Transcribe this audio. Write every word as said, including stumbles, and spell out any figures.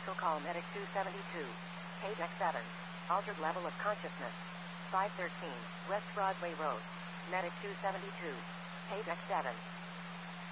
Medical call Medic two seventy-two. Page X seven. Altered level of consciousness. five thirteen. West Broadway Road. Medic two seventy-two. Page X seven.